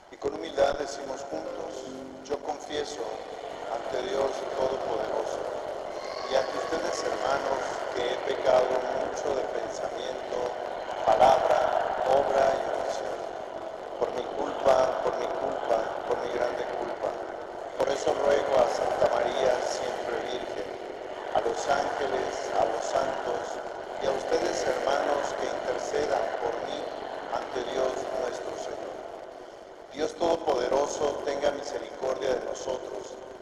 Y con humildad decimos juntos: yo confieso ante Dios Todopoderoso y ante ustedes, hermanos, que he pecado mucho de pensamiento, palabra, obra y omisión. Por mi culpa, por mi grande culpa. Por eso ruego a Santa María, siempre Virgen, a los ángeles, a los santos y a ustedes, hermanos, que intercedan por mí ante Dios nuestro Señor. Dios Todopoderoso tenga misericordia de nosotros,